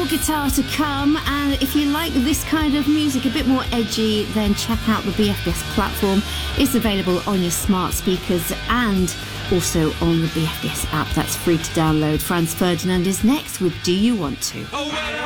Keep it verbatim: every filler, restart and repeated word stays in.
guitar to come, and if you like this kind of music, a bit more edgy, then check out the B F B S platform. It's available on your smart speakers and also on the B F B S app. That's free to download. Franz Ferdinand is next with Do You Want To? Oh, well,